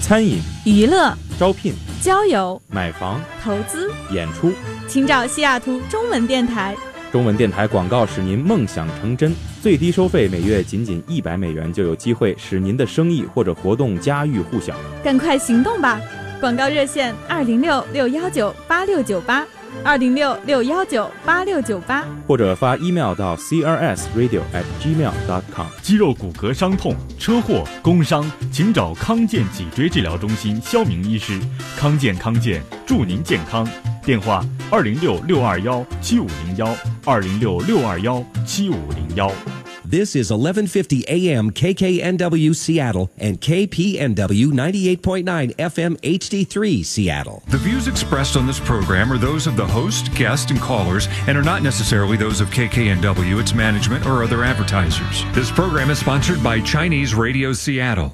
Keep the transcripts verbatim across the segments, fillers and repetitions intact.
餐饮、 娱乐、 招聘、 交友、 买房、 投资、 演出， 请找西雅图中文电台。 中文电台广告使您梦想成真，最低收费每月仅仅一百美元，就有机会使您的生意或者活动家喻户晓。 赶快行动吧！广告热线二零六六幺九八六九八，二零六六幺九八六九八， 或者发 email 到 c r s radio at gmail dot com。 肌肉骨骼伤痛、车祸、工伤，请找康健脊椎治疗中心肖明医师。康健康健，祝您健康。电话二零六六二幺七五零幺，二零六六二幺七五零幺。 This is eleven fifty A M K K N W Seattle and K P N W ninety-eight point nine F M H D three Seattle. The views expressed on this program are those of the host, guests, and callers and are not necessarily those of K K N W, its management, or other advertisers. This program is sponsored by Chinese Radio Seattle.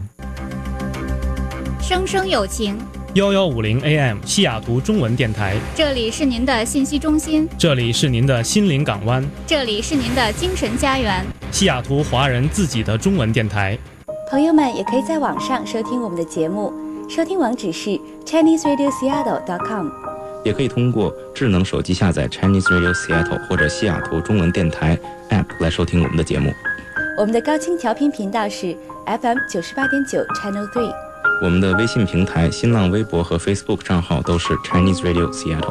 生生有情一一五零 A M 西雅图中文电台， 这里是您的信息中心， 这里是您的心灵港湾， 这里是您的精神家园， 西雅图华人自己的中文电台。 朋友们也可以在网上收听我们的节目，收听网址是 chinese radio seattle dot com， 也可以通过智能手机下载 Chinese Radio Seattle 或者西雅图中文电台 App 来收听我们的节目。 我们的高清调频频道是 F M 九十八点九 Channel three。 我们的微信平台、新浪微博和 Facebook 账号都是 Chinese Radio Seattle。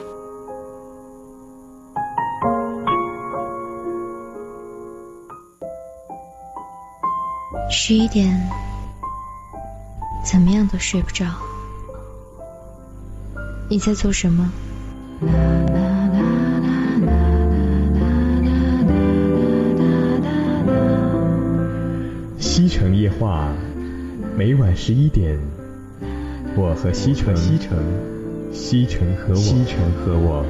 十一点，怎么样都睡不着。你在做什么？ 西城夜话，每晚十一点，我和西城，西城，西城和我，西城和我。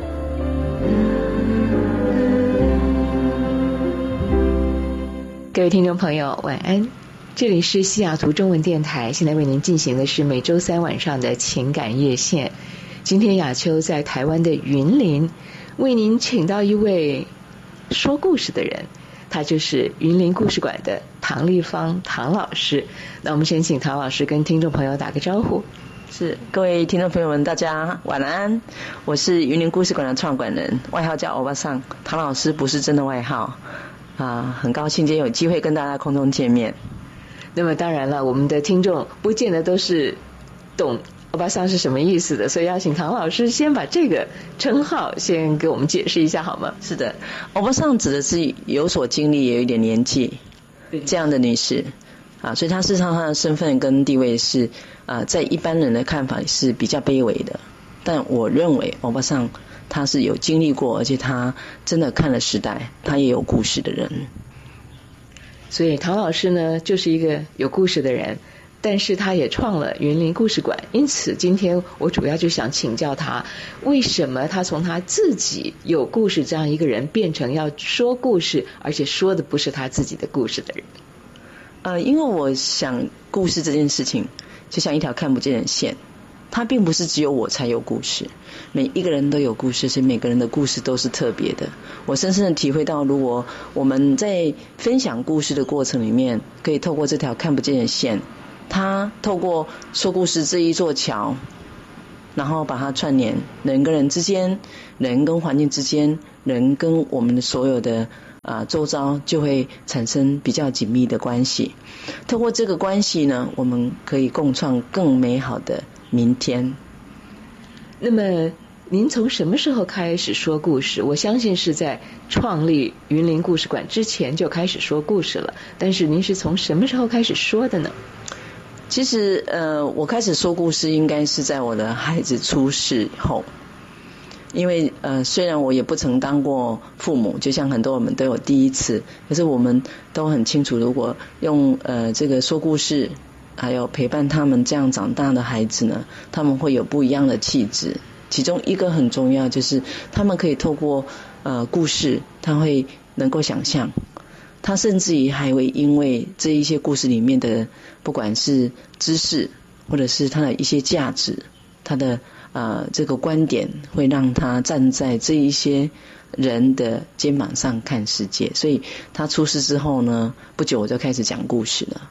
各位听众朋友，晚安！这里是西雅图中文电台，现在为您进行的是每周三晚上的情感夜线。今天雅秋在台湾的云林，为您请到一位说故事的人。他就是云林故事馆的唐丽芳唐老师。那我们先请唐老师跟听众朋友打个招呼。 是，各位听众朋友们，大家晚安。我是云林故事馆的创馆人，外号叫欧巴桑。唐老师不是真的外号啊，很高兴今天有机会跟大家空中见面。 那么当然了，我们的听众不见得都是懂欧巴桑是什么意思的，所以要请唐老师先把这个称号先给我们解释一下好吗？ 是的，欧巴桑指的是有所经历也有一点年纪这样的女士啊，所以她事实上她的身份跟地位是啊，在一般人的看法是比较卑微的，但我认为欧巴桑她是有经历过，而且她真的看了时代，她也有故事的人。 所以唐老师呢就是一个有故事的人，但是他也创了云林故事馆，因此今天我主要就想请教他，为什么他从他自己有故事这样一个人，变成要说故事，而且说的不是他自己的故事的人。 呃，因为我想故事这件事情就像一条看不见的线，它并不是只有我才有故事，每一个人都有故事，所以每个人的故事都是特别的。我深深的体会到，如果我们在分享故事的过程里面，可以透过这条看不见的线，它透过说故事这一座桥，然后把它串联人跟人之间，人跟环境之间，人跟我们的所有的啊周遭，就会产生比较紧密的关系。透过这个关系呢，我们可以共创更美好的明天。 那么您从什么时候开始说故事？我相信是在创立云林故事馆之前就开始说故事了，但是您是从什么时候开始说的呢？ 其实呃，我开始说故事应该是在我的孩子出世后，因为呃，虽然我也不曾当过父母，就像很多我们都有第一次，可是我们都很清楚，如果用呃这个说故事还有陪伴他们这样长大的孩子呢，他们会有不一样的气质。其中一个很重要，就是他们可以透过呃故事，他会能够想象，他甚至于还会因为这一些故事里面的不管是知识或者是他的一些价值，他的呃这个观点，会让他站在这一些人的肩膀上看世界。所以他出世之后呢，不久我就开始讲故事了。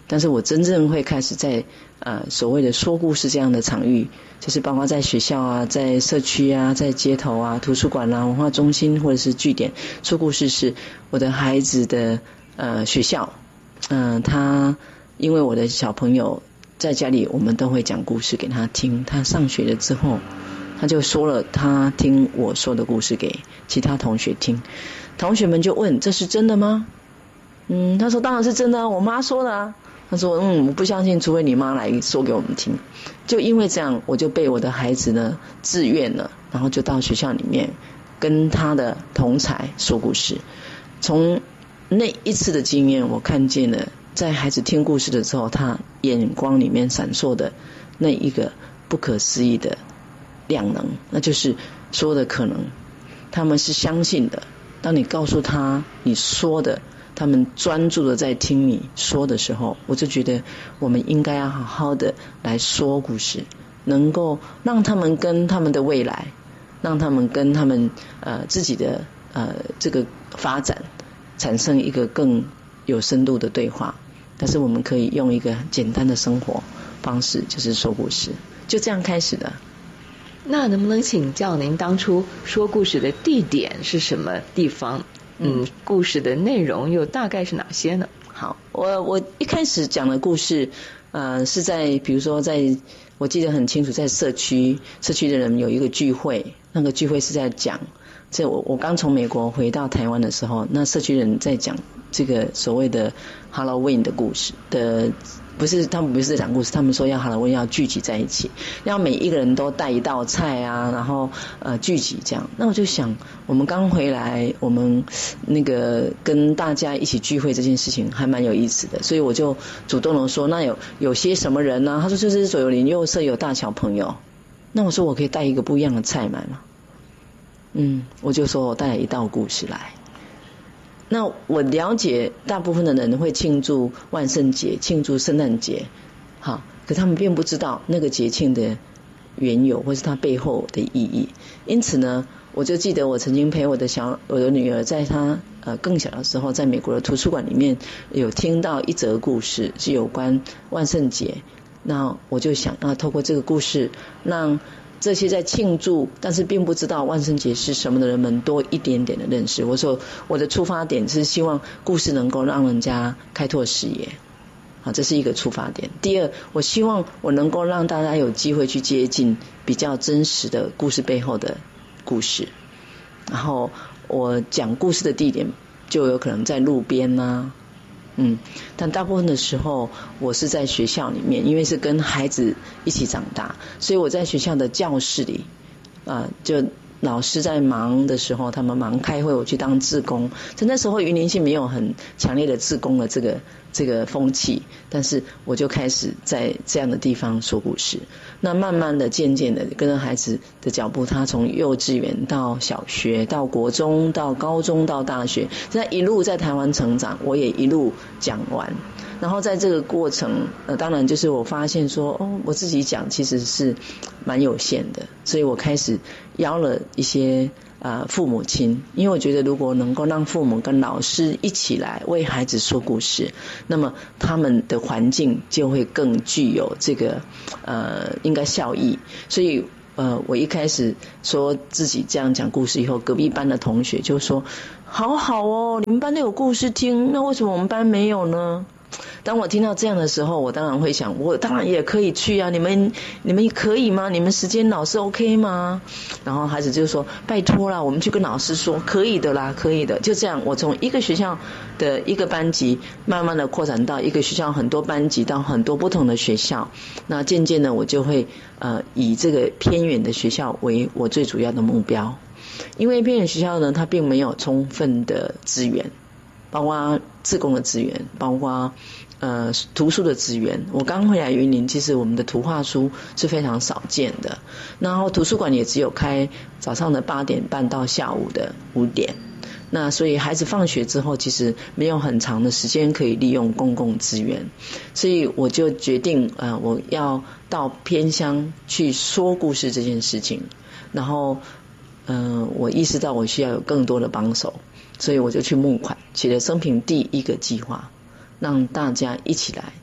但是我真正会开始在呃所谓的说故事这样的场域，就是包括在学校啊，在社区啊，在街头啊，图书馆啊，文化中心或者是据点说故事，是我的孩子的呃学校，嗯、呃，他因为我的小朋友在家里，我们都会讲故事给他听，他上学了之后，他就说了他听我说的故事给其他同学听，同学们就问这是真的吗？嗯，他说当然是真的啊，我妈说的啊。他说嗯，我不相信，除非你妈来说给我们听。就因为这样，我就被我的孩子呢自愿了，然后就到学校里面跟他的同侪说故事。从那一次的经验，我看见了在孩子听故事的时候，他眼光里面闪烁的那一个不可思议的量能，那就是说的可能他们是相信的。当你告诉他你说的，他们专注的在听你说的时候，我就觉得我们应该要好好的来说故事，能够让他们跟他们的未来，让他们跟他们呃自己的呃这个发展产生一个更有深度的对话。但是我们可以用一个简单的生活方式，就是说故事，就这样开始的。 那能不能请教您当初说故事的地点是什么地方？嗯，故事的内容又大概是哪些呢？ 好，我我一开始讲的故事，呃，是在比如说在，我记得很清楚，在社区，社区的人有一个聚会，那个聚会是在讲，这我我刚从美国回到台湾的时候，那社区人在讲这个所谓的 Halloween 的故事的。不是，他们不是在讲故事，他们说要Halloween要聚集在一起，要每一个人都带一道菜啊，然后呃聚集这样。那我就想，我们刚回来，我们那个跟大家一起聚会这件事情还蛮有意思的，所以我就主动的说，那有有些什么人呢？他说就是左右邻右舍有大小朋友。那我说我可以带一个不一样的菜来吗？嗯，我就说我带了一道故事来。那我了解大部分的人会庆祝万圣节，庆祝圣诞节，好，可他们并不知道那个节庆的缘由或是它背后的意义。因此呢，我就记得我曾经陪我的小我的女儿，在她呃更小的时候，在美国的图书馆里面有听到一则故事，是有关万圣节。那我就想要透过这个故事，让这些在庆祝但是并不知道万圣节是什么的人们多一点点的认识。我说我的出发点是希望故事能够让人家开拓视野，好，这是一个出发点。第二，我希望我能够让大家有机会去接近比较真实的故事背后的故事。然后我讲故事的地点就有可能在路边啊，嗯，但大部分的时候我是在学校里面，因为是跟孩子一起长大，所以我在学校的教室里啊、呃，就老师在忙的时候，他们忙开会，我去当志工。在那时候云林县没有很强烈的志工的这个这个风气，但是我就开始在这样的地方说故事。那慢慢的渐渐的跟着孩子的脚步，他从幼稚园到小学到国中到高中到大学，现在一路在台湾成长，我也一路讲完。然后在这个过程呃，当然就是我发现说哦，我自己讲其实是蛮有限的，所以我开始邀了一些呃父母亲，因为我觉得如果能够让父母跟老师一起来为孩子说故事，那么他们的环境就会更具有这个呃应该效益。所以呃我一开始说自己这样讲故事以后，隔壁班的同学就说好好哦，你们班都有故事听，那为什么我们班没有呢？当我听到这样的时候，我当然会想，我当然也可以去啊，你们你们可以吗？你们时间老师 OK 吗？然后孩子就说拜托啦，我们去跟老师说可以的啦，可以的。就这样，我从一个学校的一个班级慢慢的扩展到一个学校很多班级，到很多不同的学校。那渐渐的我就会呃以这个偏远的学校为我最主要的目标，因为偏远学校呢，它并没有充分的资源，包括志工的资源，包括呃图书的资源。我刚回来云林，其实我们的图画书是非常少见的，然后图书馆也只有开早上的八点半到下午的五点，那所以孩子放学之后其实没有很长的时间可以利用公共资源，所以我就决定呃我要到偏乡去说故事这件事情。然后嗯、呃，我意识到我需要有更多的帮手，所以我就去募款，起了生平第一个计划，让大家一起来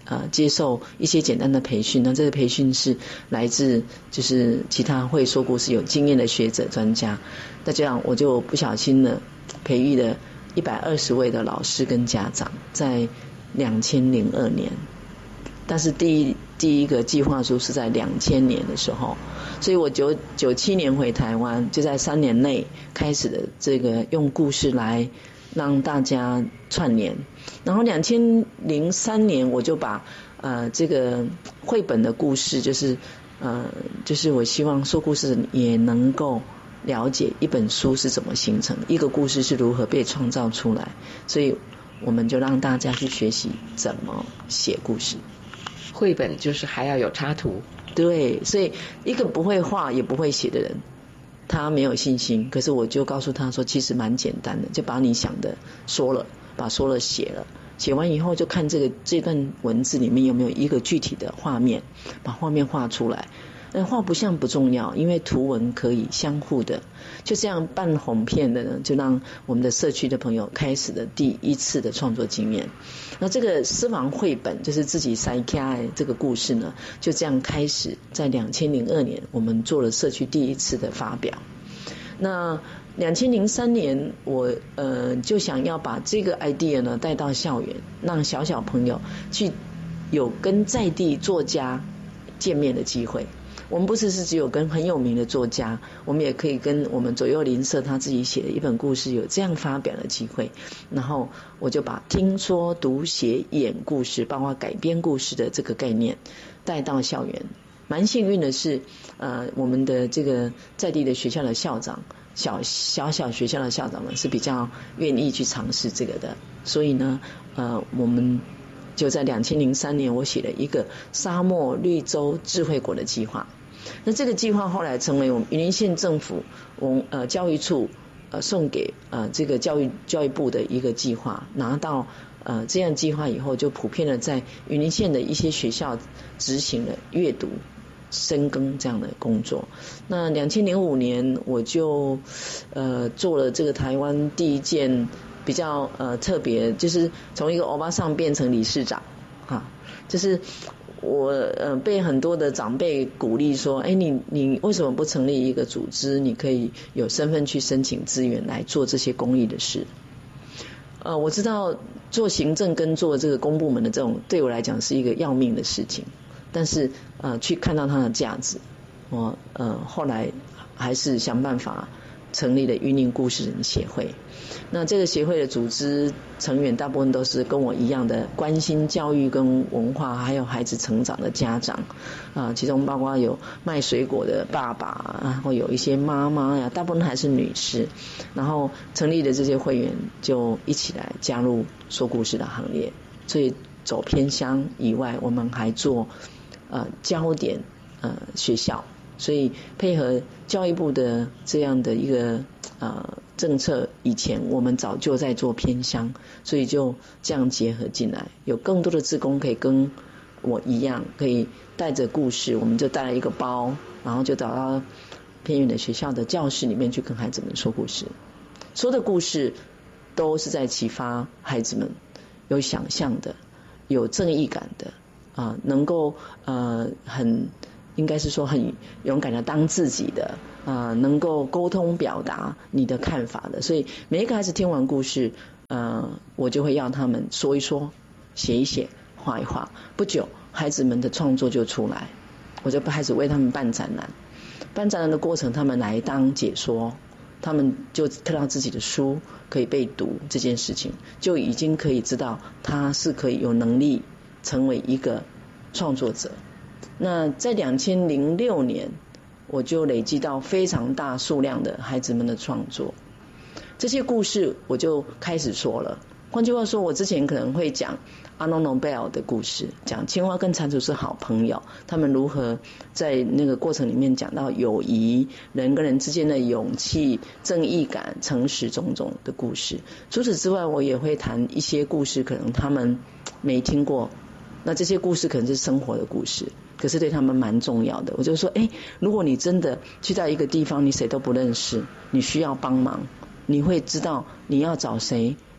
呃接受一些简单的培训，那这个培训是来自就是其他会说故事有经验的学者专家，那这样我就不小心的培育了一百二十位的老师跟家长，在两千零二年，但是第一第一个计划书是在两千年的时候，所以我九九七年回台湾，就在三年内开始的这个用故事来让大家串联。然后两千零三年我就把呃这个绘本的故事，就是呃就是我希望说故事也能够了解一本书是怎么形成，一个故事是如何被创造出来，所以我们就让大家去学习怎么写故事。 绘本就是还要有插图， 对，所以一个不会画也不会写的人，他没有信心，可是我就告诉他说其实蛮简单的，就把你想的说了，把说了写了，写完以后就看这个这段文字里面有没有一个具体的画面，把画面画出来。画不像不重要，因为图文可以相互的。就这样办红片的呢，就让我们的社区的朋友开始了第一次的创作经验。那这个私房绘本就是自己塞开这个故事呢，就这样开始在两千零二年我们做了社区第一次的发表。那两千零三年我呃就想要把这个 idea 呢带到校园，让小小朋友去有跟在地作家见面的机会。我们不是是只有跟很有名的作家，我们也可以跟我们左右邻舍他自己写的一本故事有这样发表的机会。然后我就把听说读写演故事包括改编故事的这个概念带到校园。蛮幸运的是呃，我们的这个在地的学校的校长，小小小学校的校长们是比较愿意去尝试这个的，所以呢呃，我们就在两千零三年我写了一个沙漠绿洲智慧国的计划。那这个计划后来成为我们云林县政府文呃教育处呃送给呃这个教育教育部的一个计划，拿到呃这样计划以后，就普遍的在云林县的一些学校执行了阅读深耕这样的工作。那两千零五年我就呃做了这个台湾第一件比较呃特别，就是从一个欧巴桑变成理事长啊，就是我呃被很多的长辈鼓励说，哎，你你为什么不成立一个组织？你可以有身份去申请资源来做这些公益的事。呃，我知道做行政跟做这个公部门的这种，对我来讲是一个要命的事情，但是呃去看到它的价值，我呃后来还是想办法成立了云林故事人协会。那这个协会的组织成员大部分都是跟我一样的关心教育跟文化还有孩子成长的家长啊，其中包括有卖水果的爸爸，然后有一些妈妈呀，大部分还是女士。然后成立的这些会员就一起来加入说故事的行列。所以走偏乡以外，我们还做呃焦点呃学校，所以配合教育部的这样的一个呃政策，以前我们早就在做偏乡，所以就这样结合进来，有更多的志工可以跟我一样，可以带着故事，我们就带了一个包，然后就找到偏远的学校的教室里面去跟孩子们说故事。说的故事都是在启发孩子们有想象的，有正义感的啊、呃，能够呃很应该是说很勇敢的当自己的啊、呃，能够沟通表达你的看法的。所以每一个孩子听完故事，呃，我就会要他们说一说，写一写，画一画。不久，孩子们的创作就出来，我就开始为他们办展览。办展览的过程，他们来当解说，他们就看到自己的书可以被读这件事情，就已经可以知道他是可以有能力成为一个创作者。那在两千零六年，我就累积到非常大数量的孩子们的创作，这些故事我就开始说了。换句话说，我之前可能会讲阿诺诺贝尔的故事，讲青蛙跟蟾蜍是好朋友，他们如何在那个过程里面讲到友谊、人跟人之间的勇气、正义感、诚实种种的故事。除此之外，我也会谈一些故事，可能他们没听过，那这些故事可能是生活的故事，可是对他们蛮重要的。我就说，哎，如果你真的去到一个地方，你谁都不认识，你需要帮忙，你会知道你要找谁，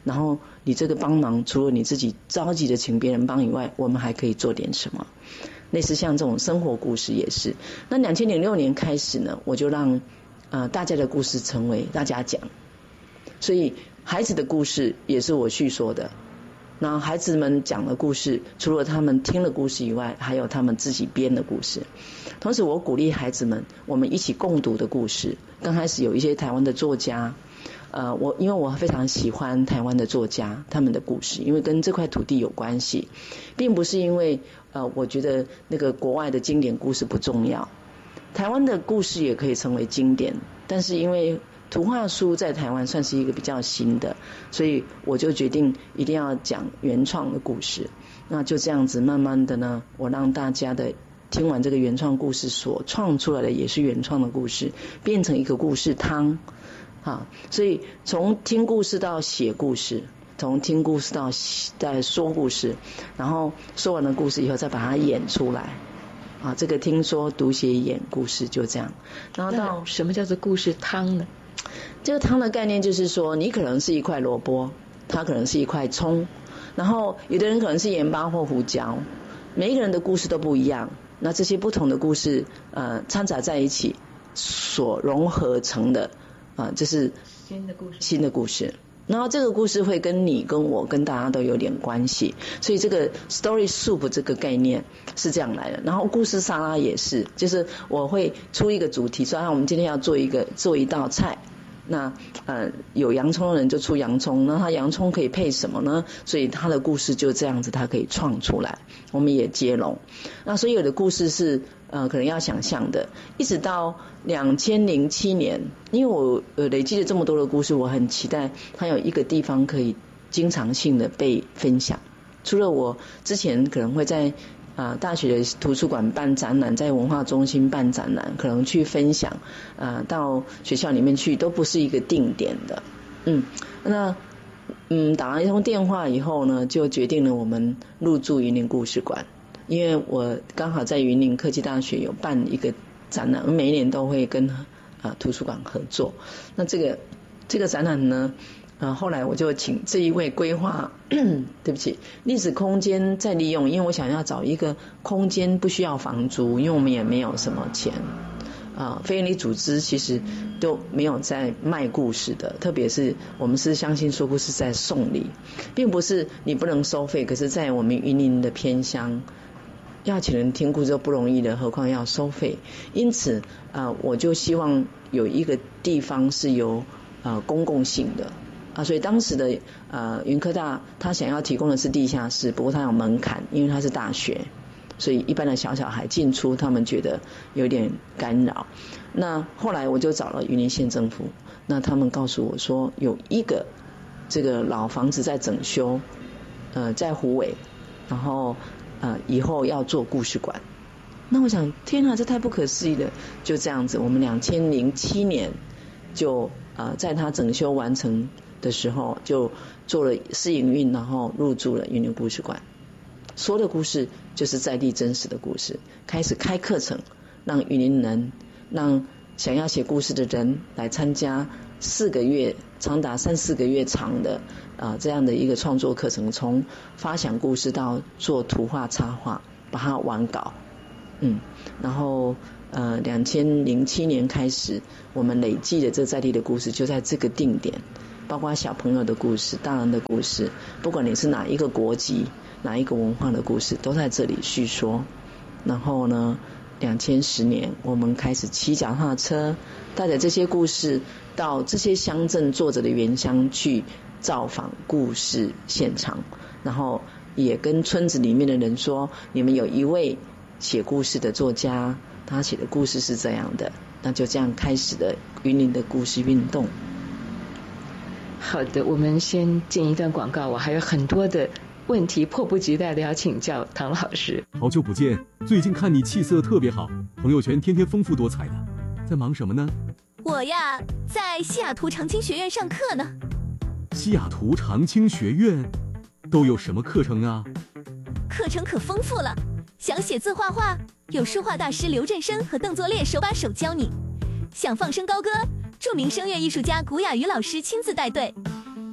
然后你这个帮忙除了你自己着急的请别人帮以外，我们还可以做点什么？类似像这种生活故事也是。那两千零六年开始呢，我就让呃大家的故事成为大家讲，所以孩子的故事也是我叙说的。那孩子们讲的故事，除了他们听了故事以外，还有他们自己编的故事。同时我鼓励孩子们，我们一起共读的故事。刚开始有一些台湾的作家，呃，我因为我非常喜欢台湾的作家他们的故事，因为跟这块土地有关系，并不是因为呃我觉得那个国外的经典故事不重要，台湾的故事也可以成为经典，但是因为图画书在台湾算是一个比较新的，所以我就决定一定要讲原创的故事。那就这样子慢慢的呢，我让大家的听完这个原创故事所创出来的也是原创的故事，变成一个故事汤。好，所以从听故事到写故事，从听故事到再说故事，然后说完了故事以后再把它演出来。啊，这个听说读写演故事就这样。然后到什么叫做故事汤呢？ 这个汤的概念就是说，你可能是一块萝卜，它可能是一块葱，然后有的人可能是盐巴或胡椒，每一个人的故事都不一样。那这些不同的故事，呃，掺杂在一起，所融合成的，啊、呃，这是新的故事。 新的故事。然后这个故事会跟你、跟我、跟大家都有点关系，所以这个 story soup 这个概念是这样来的。然后故事沙拉也是，就是我会出一个主题，说啊，我们今天要做一个做一道菜。那呃有洋葱的人就出洋葱，那他洋葱可以配什么呢？所以他的故事就这样子，他可以创出来，我们也接龙。那所以有的故事是呃可能要想象的，一直到两千零七年，因为我呃累积了这么多的故事，我很期待它有一个地方可以经常性的被分享。除了我之前可能会在啊、呃，大学的图书馆办展览，在文化中心办展览，可能去分享，呃，到学校里面去都不是一个定点的，嗯，那嗯打了一通电话以后呢，就决定了我们入驻云林故事馆，因为我刚好在云林科技大学有办一个展览，每一年都会跟啊、呃、图书馆合作，那这个这个展览呢。啊，后来我就请这一位规划，对不起，历史空间再利用，因为我想要找一个空间不需要房租，因为我们也没有什么钱。啊，非营利组织其实都没有在卖故事的，特别是我们是相信说故事在送礼，并不是你不能收费，可是在我们云林的偏乡，要请人听故事都不容易的，何况要收费。因此啊，我就希望有一个地方是由啊公共性的。啊，所以当时的呃云科大他想要提供的是地下室，不过他有门槛，因为他是大学，所以一般的小小孩进出他们觉得有点干扰。那后来我就找了云林县政府，那他们告诉我说有一个这个老房子在整修，呃在虎尾，然后呃以后要做故事馆。那我想天啊，这太不可思议了！就这样子，我们两千零七年就呃在他整修完成的时候就做了试营运，然后入驻了云林故事馆。说的故事就是在地真实的故事，开始开课程，让云林人，让想要写故事的人来参加四个月，长达三四个月长的啊、呃、这样的一个创作课程，从发想故事到做图画插画，把它完稿，嗯，然后呃两千零七年开始，我们累计的这在地的故事就在这个定点。包括小朋友的故事、大人的故事，不管你是哪一个国籍、哪一个文化的故事，都在这里叙说。然后呢，两千十年，我们开始骑脚踏车，带着这些故事到这些乡镇作者的原乡去造访故事现场，然后也跟村子里面的人说，你们有一位写故事的作家，他写的故事是这样的，那就这样开始了云林的故事运动。 好的，我们先进一段广告，我还有很多的问题迫不及待的要请教唐老师。 好久不见，最近看你气色特别好，朋友圈天天丰富多彩的，在忙什么呢？ 我呀，在西雅图长青学院上课呢。 西雅图长青学院都有什么课程啊？ 课程可丰富了，想写字画画，有书画大师刘振生和邓作烈手把手教你；想放声高歌，著名声乐艺术家古雅瑜老师亲自带队；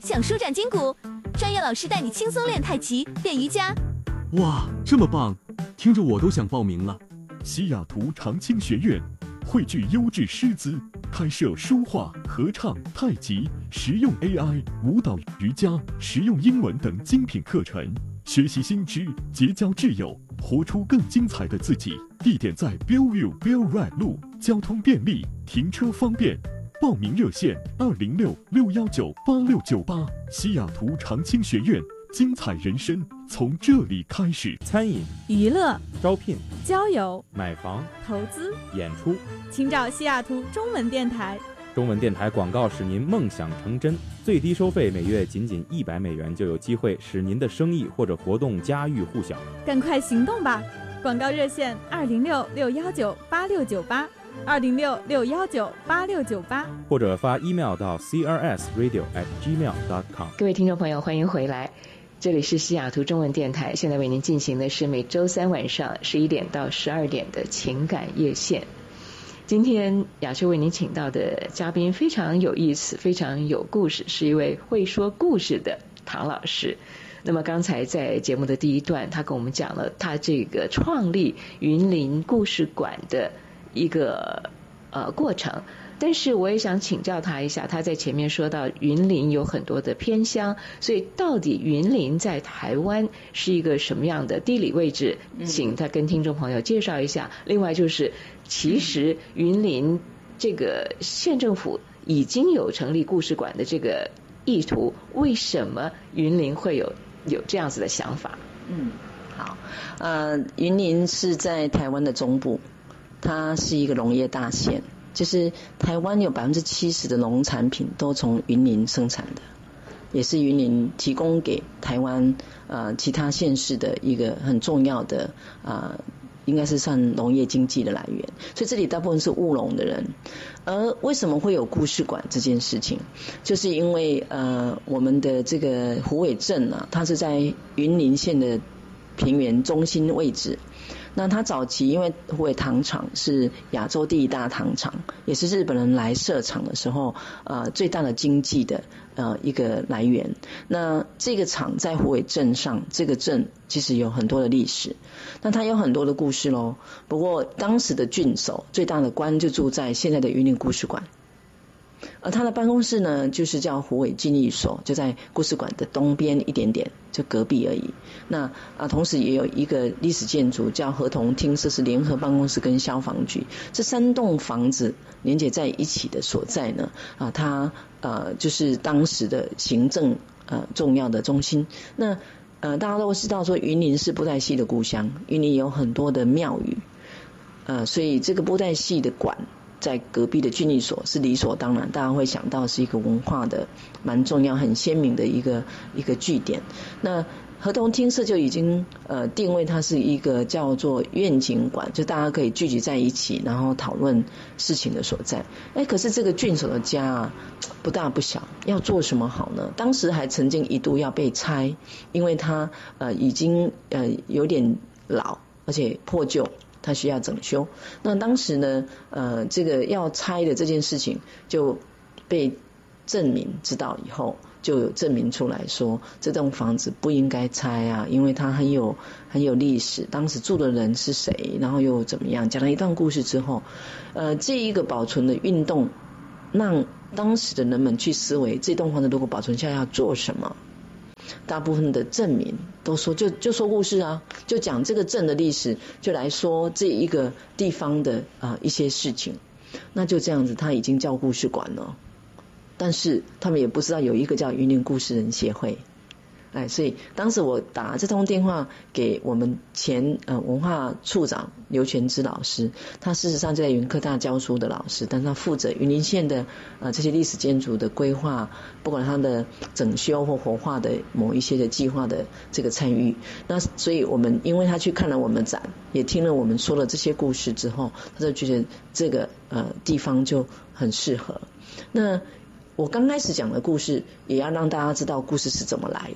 想舒展筋骨，专业老师带你轻松练太极、练瑜伽。 哇，这么棒，听着我都想报名了。 西雅图长青学院汇聚优质师资，开设书画、合唱、太极、实用 A I、舞蹈、瑜伽、实用英文等精品课程，学习新知，结交挚友，活出更精彩的自己。地点在 Bellevue Bell Ride 路，交通便利，停车方便。报名热线二零六六幺九八六九八。西雅图长青学院，精彩人生从这里开始。 餐饮、 娱乐、 招聘、 交友、 买房、 投资、 演出， 请找西雅图中文电台。 中文电台广告使您梦想成真，最低收费每月仅仅一百美元，就有机会使您的生意或者活动家喻户晓。 赶快行动吧！广告热线二零六六幺九八六九八。二零六六幺九八六九八， 或者发 email 到 c r s radio at gmail dot com。 各位听众朋友，欢迎回来，这里是西雅图中文电台，现在为您进行的是每周三晚上十一点到十二点的情感夜线。今天雅秋为您请到的嘉宾非常有意思，非常有故事，是一位会说故事的唐老师。那么刚才在节目的第一段，他跟我们讲了他这个创立云林故事馆的一个呃过程，但是我也想请教他一下，他在前面说到云林有很多的偏乡，所以到底云林在台湾是一个什么样的地理位置？请他跟听众朋友介绍一下。另外就是，其实云林这个县政府已经有成立故事馆的这个意图，为什么云林会有有这样子的想法？ 嗯，好，呃，云林是在台湾的中部。它是一个农业大县，就是台湾有百分之七十的农产品都从云林生产的，也是云林提供给台湾呃其他县市的一个很重要的呃，应该是算农业经济的来源。所以这里大部分是务农的人。而为什么会有故事馆这件事情，就是因为呃我们的这个虎尾镇啊，它是在云林县的平原中心位置。那它早期因为虎尾糖厂是亚洲第一大糖厂，也是日本人来设厂的时候呃最大的经济的呃一个来源。那这个厂在虎尾镇上，这个镇其实有很多的历史，那它有很多的故事咯。不过当时的郡守最大的官就住在现在的云林故事馆，而他的办公室呢就是叫虎尾郡役所，就在故事馆的东边一点点，就隔壁而已。那啊，同时也有一个历史建筑叫合同厅，这是联合办公室跟消防局，这三栋房子连接在一起的所在呢啊，它呃就是当时的行政呃重要的中心。那呃大家都知道说云林是布袋戏的故乡，云林有很多的庙宇，呃所以这个布袋戏的馆在隔壁的郡役所是理所当然，大家会想到是一个文化的蛮重要、很鲜明的一个一个据点。那合同厅舍就已经呃定位它是一个叫做愿景馆，就大家可以聚集在一起，然后讨论事情的所在。哎，可是这个郡守的家啊不大不小，要做什么好呢？当时还曾经一度要被拆，因为它呃已经呃有点老，而且破旧。它需要整修，那当时呢，呃，这个要拆的这件事情就被镇民知道以后，就有证明出来说，这栋房子不应该拆啊，因为它很有很有历史，当时住的人是谁，然后又怎么样，讲了一段故事之后，呃，这一个保存的运动，让当时的人们去思维，这栋房子如果保存下来要做什么。大部分的镇民都说就就说故事啊，就讲这个镇的历史，就来说这一个地方的啊、呃、一些事情。那就这样子，他已经叫故事馆了，但是他们也不知道有一个叫云林故事人协会。哎，所以当时我打这通电话给我们前呃文化处长刘全之老师，他事实上就在云科大教书的老师，但是他负责云林县的呃这些历史建筑的规划，不管他的整修或活化的某一些的计划的这个参与。那所以我们因为他去看了我们展，也听了我们说了这些故事之后，他就觉得这个呃地方就很适合。那我刚开始讲的故事，也要让大家知道故事是怎么来的。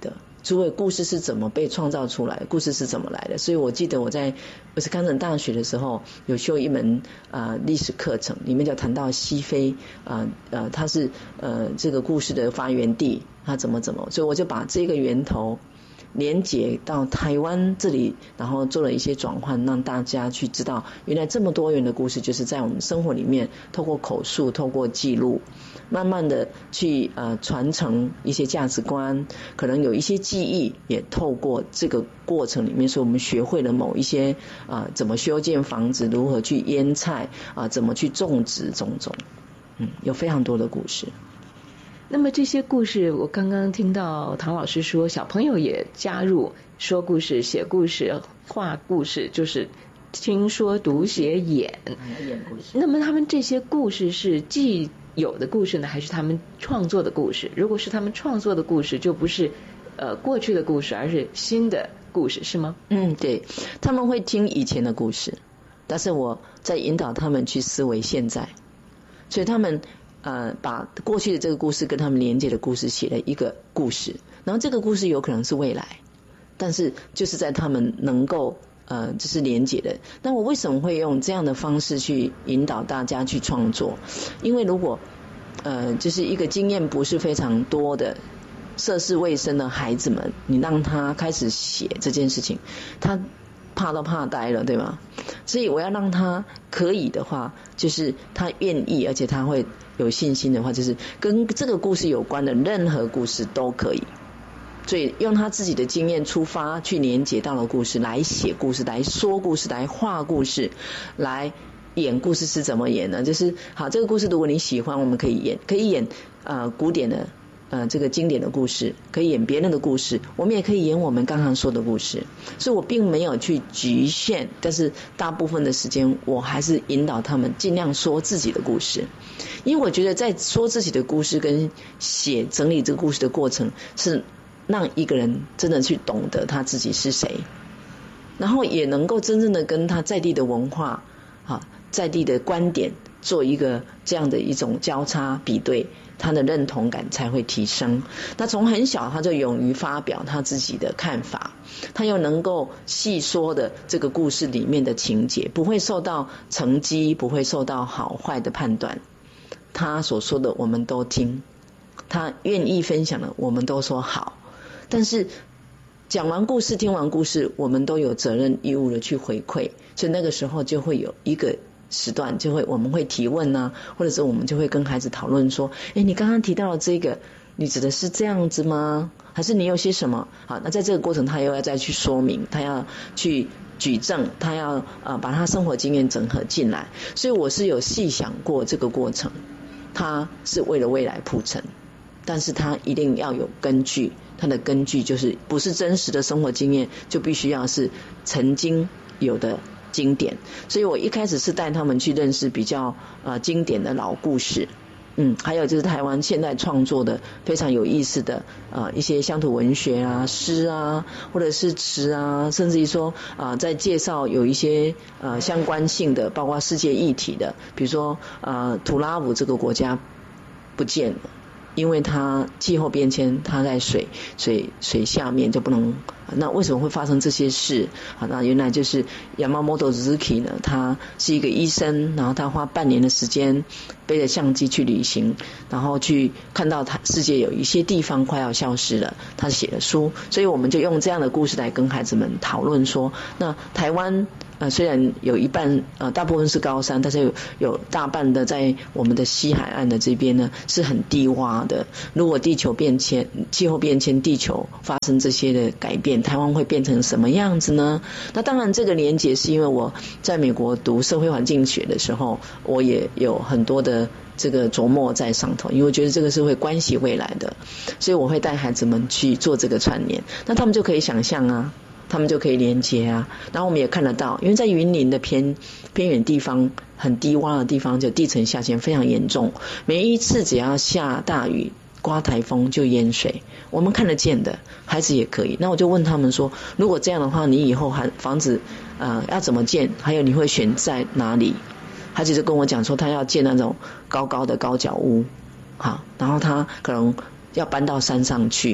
诸位故事是怎么被创造出来的，故事是怎么来的。所以我记得我在威斯康星大学的时候有修一门啊、呃、历史课程，里面就谈到西非啊 呃, 呃它是呃这个故事的发源地，它怎么怎么，所以我就把这个源头连接到台湾这里，然后做了一些转换，让大家去知道原来这么多元的故事就是在我们生活里面透过口述，透过记录，慢慢的去呃传承一些价值观，可能有一些记忆也透过这个过程里面，所以我们学会了某一些啊、呃、怎么修建房子，如何去腌菜啊、呃、怎么去种植种种，嗯，有非常多的故事。 那么这些故事，我刚刚听到唐老师说，小朋友也加入说故事、写故事、画故事，就是听说读写演。 演故事。 那么他们这些故事是既有的故事呢，还是他们创作的故事？如果是他们创作的故事，就不是呃过去的故事，而是新的故事，是吗？ 嗯，对，他们会听以前的故事，但是我在引导他们去思维现在，所以他们。呃，把过去的这个故事跟他们连接的故事写了一个故事，然后这个故事有可能是未来，但是就是在他们能够呃，就是连接的。那我为什么会用这样的方式去引导大家去创作？因为如果呃，就是一个经验不是非常多的涉世未深的孩子们，你让他开始写这件事情，他怕都怕呆了，对吗？所以我要让他可以的话，就是他愿意，而且他会有信心的话，就是跟这个故事有关的任何故事都可以。所以用他自己的经验出发，去连接到了故事，来写故事，来说故事，来画故事，来演故事是怎么演呢？就是好，这个故事如果你喜欢，我们可以演，可以演呃古典的。呃，这个经典的故事可以演别人的故事，我们也可以演我们刚刚说的故事，所以我并没有去局限，但是大部分的时间我还是引导他们尽量说自己的故事，因为我觉得在说自己的故事跟写整理这个故事的过程，是让一个人真的去懂得他自己是谁，然后也能够真正的跟他在地的文化啊，在地的观点做一个这样的一种交叉比对，他的认同感才会提升。那从很小他就勇于发表他自己的看法，他又能够细说的这个故事里面的情节，不会受到成绩，不会受到好坏的判断，他所说的我们都听，他愿意分享的我们都说好。但是讲完故事，听完故事，我们都有责任义务的去回馈，所以那个时候就会有一个时段，就会我们会提问啊，或者是我们就会跟孩子讨论说，哎，你刚刚提到的这个，你指的是这样子吗？还是你有些什么？好，那在这个过程他又要再去说明，他要去举证，他要呃把他生活经验整合进来，所以我是有细想过这个过程，他是为了未来铺陈，但是他一定要有根据，他的根据就是不是真实的生活经验，就必须要是曾经有的经典。所以我一开始是带他们去认识比较呃经典的老故事，嗯，还有就是台湾现代创作的非常有意思的呃一些乡土文学啊、诗啊，或者是词啊，甚至于说啊、呃、在介绍有一些呃相关性的，包括世界议题的，比如说呃图拉武这个国家不见了。因为它气候变迁，它在水水水下面就不能，那为什么会发生这些事？啊，那原来就是 Yamamoto Suzuki 呢，他是一个医生，然后他花半年的时间背着相机去旅行，然后去看到他世界有一些地方快要消失了，他写了书，所以我们就用这样的故事来跟孩子们讨论说，那台湾。呃，虽然有一半呃大部分是高山，但是有有大半的在我们的西海岸的这边呢是很低洼的。如果地球变迁、气候变迁，地球发生这些的改变，台湾会变成什么样子呢？那当然，这个连结是因为我在美国读社会环境学的时候，我也有很多的这个琢磨在上头，因为我觉得这个是会关系未来的，所以我会带孩子们去做这个串联，那他们就可以想象啊。他们就可以连接啊，然后我们也看得到，因为在云林的偏偏远地方、很低洼的地方，就地层下陷非常严重，每一次只要下大雨、刮台风就淹水，我们看得见的，孩子也可以。那我就问他们说，如果这样的话，你以后还房子呃要怎么建？还有你会选在哪里？孩子就跟我讲说，他要建那种高高的高脚屋，好，然后他可能要搬到山上去。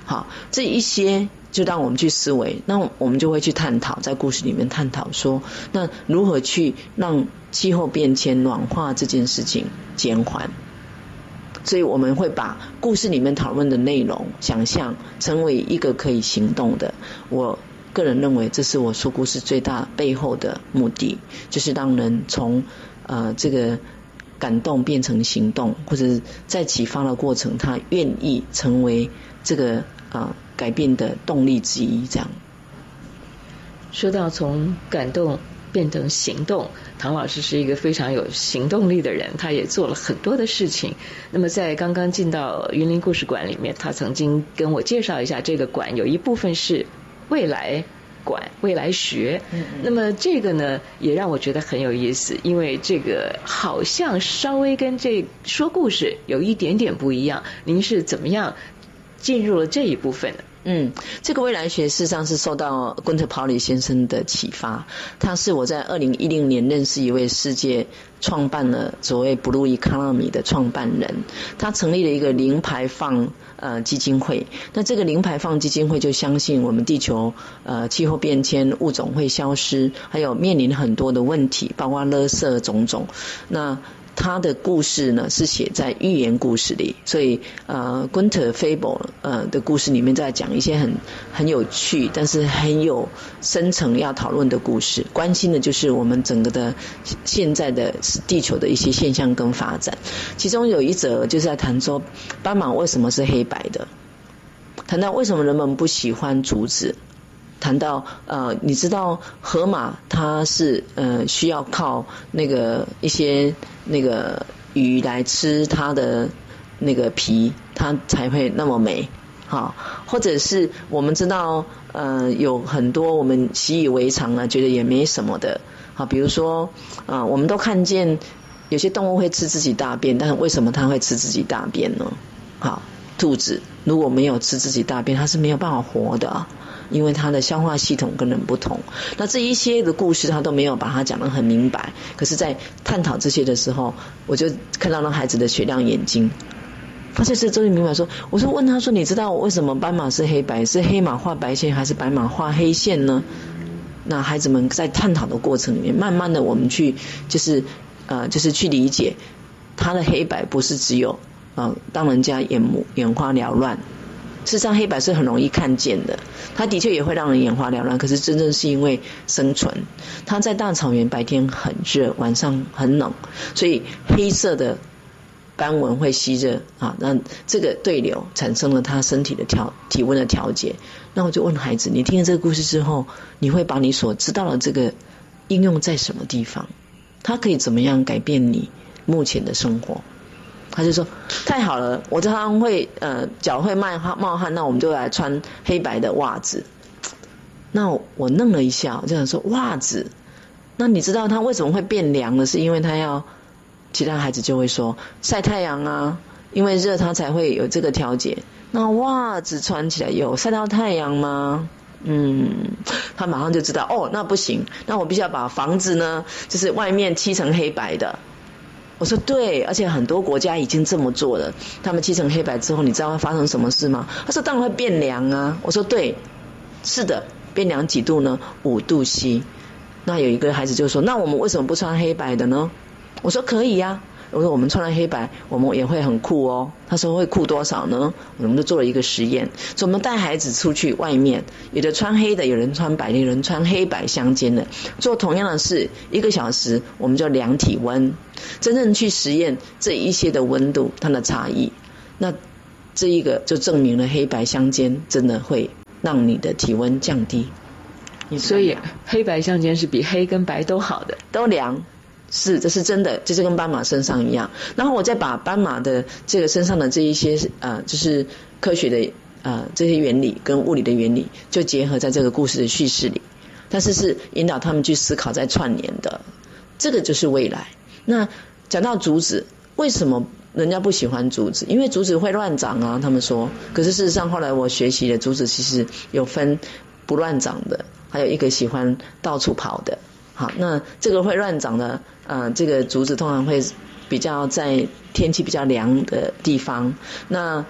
好，这一些就让我们去思维，那我们就会去探讨，在故事里面探讨说，那如何去让气候变迁暖化这件事情减缓。所以我们会把故事里面讨论的内容想象成为一个可以行动的。我个人认为这是我说故事最大背后的目的，就是让人从呃这个感动变成行动，或者在启发的过程他愿意成为这个呃改变的动力之一。这样说到从感动变成行动，唐老师是一个非常有行动力的人，他也做了很多的事情。那么在刚刚进到云林故事馆里面，他曾经跟我介绍一下这个馆有一部分是未来馆、未来学。嗯嗯，那么这个呢也让我觉得很有意思，因为这个好像稍微跟这说故事有一点点不一样。您是怎么样进入了这一部分的？ 嗯，这个未来学事实上是受到昆特·鲍里先生的启发。他是我在二零一零年认识一位世界创办了所谓 Blue Economy 的创办人，他成立了一个零排放呃基金会。那这个零排放基金会就相信我们地球呃气候变迁、物种会消失，还有面临很多的问题，包括垃圾种种。那他的故事呢是写在寓言故事里，所以呃 Gunther Fable 呃的故事里面在讲一些很很有趣但是很有深层要讨论的故事，关心的就是我们整个的现在的地球的一些现象跟发展。其中有一则就是在谈说斑马为什么是黑白的，谈到为什么人们不喜欢竹子，谈到呃，你知道河马它是呃需要靠那个一些那个鱼来吃它的那个皮，它才会那么美。好，或者是我们知道呃有很多我们习以为常了，觉得也没什么的。好，比如说呃我们都看见有些动物会吃自己大便，但是为什么它会吃自己大便呢？好，兔子如果没有吃自己大便，它是没有办法活的啊。因为他的消化系统跟人不同，那这一些的故事他都没有把它讲得很明白。可是在探讨这些的时候，我就看到那孩子的雪亮眼睛，他就是终于明白说，我说问他说，你知道为什么斑马是黑白，是黑马画白线还是白马画黑线呢？那孩子们在探讨的过程里面，慢慢的我们去就是呃就是去理解他的黑白不是只有呃让人家眼目眼花缭乱。事实上黑白是很容易看见的，它的确也会让人眼花缭乱，可是真正是因为生存。它在大草原白天很热，晚上很冷，所以黑色的斑纹会吸热啊，那这个对流产生了他身体的调体温的调节。那我就问孩子，你听了这个故事之后，你会把你所知道的这个应用在什么地方？它可以怎么样改变你目前的生活？他就说太好了，我常常会呃脚会冒汗冒汗，那我们就来穿黑白的袜子。那我愣了一下，我就想说袜子，那你知道它为什么会变凉呢？是因为它要，其他孩子就会说晒太阳啊，因为热它才会有这个调节。那袜子穿起来有晒到太阳吗？嗯，他马上就知道哦，那不行，那我必须要把房子呢，就是外面漆成黑白的。我说对，而且很多国家已经这么做了。他们漆成黑白之后，你知道会发生什么事吗？他说当然会变凉啊。我说对，是的，变凉几度呢？五度 C。那有一个孩子就说，那我们为什么不穿黑白的呢？我说可以呀。我说我们穿了黑白，我们也会很酷哦。他说会酷多少呢？我们就做了一个实验，所以我们带孩子出去外面，有的穿黑的，有人穿白的，有人穿黑白相间的，做同样的事，一个小时我们就量体温，真正去实验这一些的温度它的差异。那这一个就证明了黑白相间真的会让你的体温降低。 所以黑白相间是比黑跟白都好的， 都凉。是，这是真的，就是跟斑马身上一样。然后我再把斑马的这个身上的这一些呃，就是科学的呃这些原理跟物理的原理，就结合在这个故事的叙事里。但是是引导他们去思考，在串联的，这个就是未来。那讲到竹子，为什么人家不喜欢竹子？因为竹子会乱长啊，他们说。可是事实上，后来我学习的竹子其实有分不乱长的，还有一个喜欢到处跑的。好，那这个会乱长的，呃，这个竹子通常会比较在天气比较凉的地方。那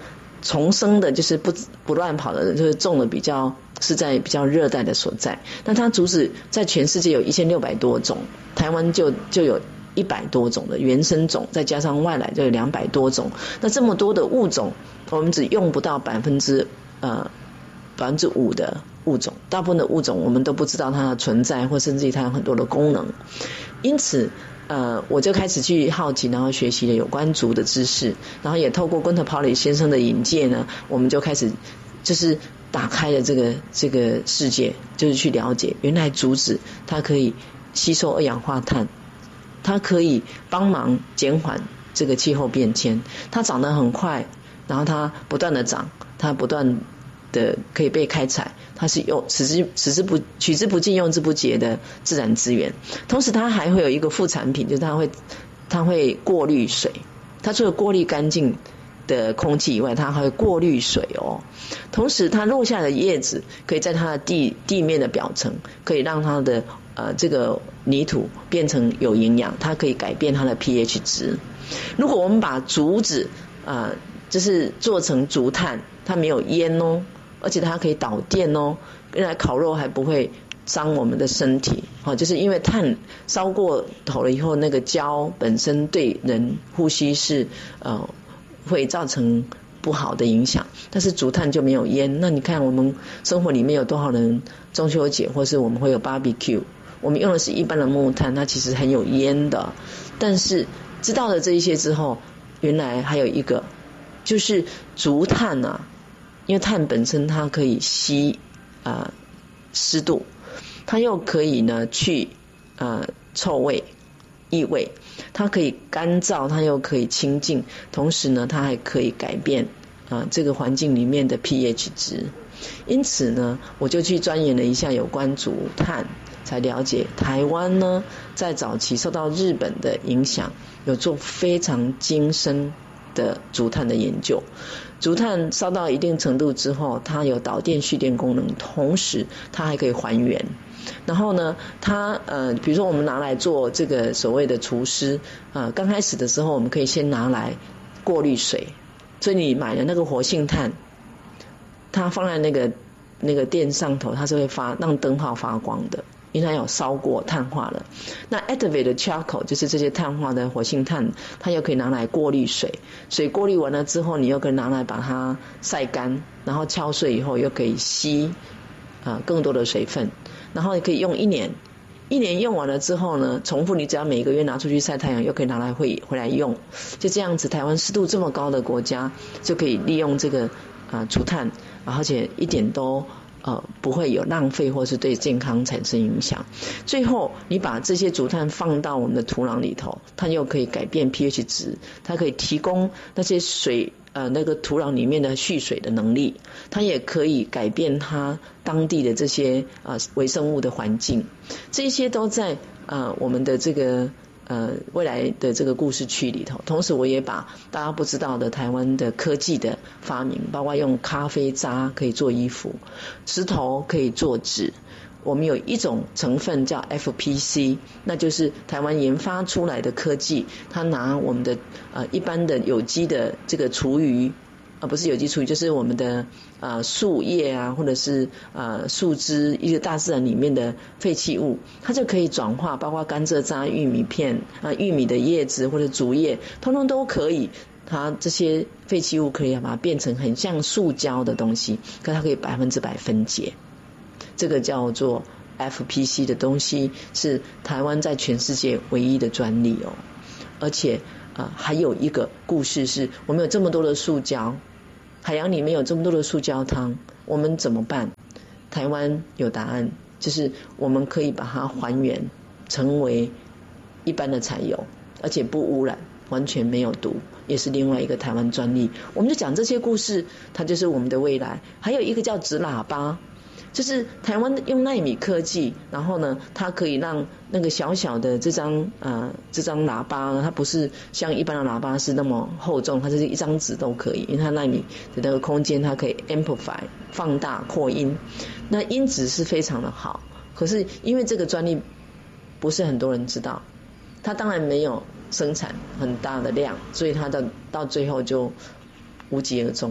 重生的，就是不不乱跑的，就是种的比较是在比较热带的所在。那它竹子在全世界有一千六百多种，台湾就就有一百多种的原生种，再加上外来就有两百多种。那这么多的物种，我们只用不到百分之呃百分之五的物种，大部分的物种我们都不知道它的存在，或甚至于它有很多的功能。因此呃，我就开始去好奇，然后学习了有关竹的知识，然后也透过Gunther Pauli先生的引介呢，我们就开始就是打开了这个这个世界，就是去了解原来竹子它可以吸收二氧化碳，它可以帮忙减缓这个气候变迁，它长得很快，然后它不断的长，它不断的可以被开采，它是用取之取之不取之不尽用之不竭的自然资源。同时它还会有一个副产品，就是它会它会过滤水，它除了过滤干净的空气以外，它还会过滤水哦。同时它落下的叶子可以在它的地地面的表层，可以让它的呃这个泥土变成有营养，它可以改变它的 pH 值。如果我们把竹子呃就是做成竹炭，它没有烟哦，而且它可以导电哦，原来烤肉还不会伤我们的身体，哦，就是因为碳烧过头了以后，那个焦本身对人呼吸是呃会造成不好的影响，但是竹炭就没有烟。那你看我们生活里面有多少人中秋节或是我们会有 barbecue， 我们用的是一般的木炭，它其实很有烟的。但是知道了这一些之后，原来还有一个就是竹炭啊，因为碳本身它可以吸呃湿度，它又可以呢去呃臭味异味，它可以干燥，它又可以清净，同时呢它还可以改变啊、呃、这个环境里面的 pH 值。因此呢我就去钻研了一下有关竹炭，才了解台湾呢在早期受到日本的影响，有做非常精深的竹炭的研究。竹炭烧到一定程度之后，它有导电蓄电功能，同时它还可以还原。然后呢它呃比如说我们拿来做这个所谓的除湿啊、呃，刚开始的时候我们可以先拿来过滤水，所以你买的那个活性炭，它放在那个那个电上头，它是会发让灯泡发光的，因为它有烧过碳化了。那 activated charcoal 就是这些碳化的活性炭，它又可以拿来过滤水，水过滤完了之后，你又可以拿来把它晒干，然后敲碎以后又可以吸啊、呃、更多的水分，然后也可以用一年，一年用完了之后呢，重复你只要每个月拿出去晒太阳，又可以拿来回回来用，就这样子。台湾湿度这么高的国家，就可以利用这个啊、呃、竹炭，而且一点都呃不会有浪费或是对健康产生影响。最后你把这些竹炭放到我们的土壤里头，它又可以改变 pH 值，它可以提供那些水呃那个土壤里面的蓄水的能力，它也可以改变它当地的这些呃微生物的环境，这些都在呃我们的这个呃未来的这个故事区里头。同时我也把大家不知道的台湾的科技的发明，包括用咖啡渣可以做衣服，石头可以做纸，我们有一种成分叫 F P C， 那就是台湾研发出来的科技，它拿我们的呃一般的有机的这个厨余，呃不是有机厨余，就是我们的呃树叶啊，或者是呃树枝，一个大自然里面的废弃物，它就可以转化，包括甘蔗渣、玉米片啊、呃、玉米的叶子或者竹叶，通通都可以。它这些废弃物可以把它变成很像塑胶的东西，可它可以百分之百分解。这个叫做 F P C 的东西是台湾在全世界唯一的专利哦。而且呃还有一个故事是，我们有这么多的塑胶，海洋里面有这么多的塑胶汤，我们怎么办？台湾有答案，就是我们可以把它还原成为一般的柴油，而且不污染，完全没有毒，也是另外一个台湾专利。我们就讲这些故事，它就是我们的未来。还有一个叫纸喇叭，就是台湾用奈米科技，然后呢它可以让那个小小的这张呃这张喇叭呢，它不是像一般的喇叭是那么厚重，它就是一张纸都可以，因为它奈米的那个空间它可以 amplify 放大扩音，那音质是非常的好。可是因为这个专利不是很多人知道，它当然没有生产很大的量，所以它到到最后就无疾而终。